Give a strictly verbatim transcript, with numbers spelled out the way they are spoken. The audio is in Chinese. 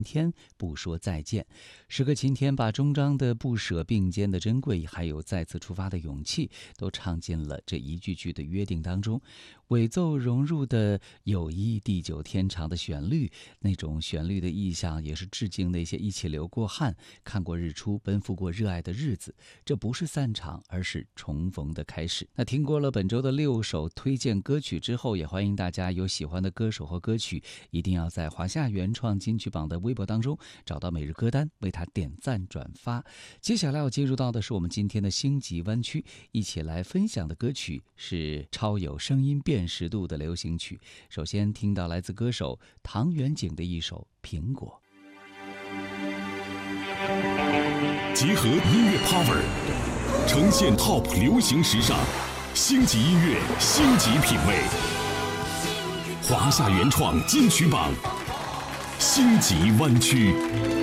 天不说再见。时隔晴天，把终章的不舍并肩的珍贵，还有再次出发的勇气，都唱进了这一句句的约定当中。尾奏融入的友谊地久天长的旋律，那种旋律的意象也是致敬那些一起流过汗、看过日出、奔赴过热爱的日子。这不是散场，而是重逢的开始。那听过了本周的六首推荐歌曲之后，也欢迎大家有喜欢的歌手和歌曲，一定要在华夏原创金曲榜的微博当中找到每日歌单，为它点赞转发。接下来要进入到的是我们今天的星级湾区，一起来分享的歌曲是超有声音辨识度的流行曲。首先听到来自歌手唐元景的一首《苹果》。 结合音乐 power， 呈现 top 流行时尚，星级音乐，星级品味。华夏原创金曲榜，星级湾区。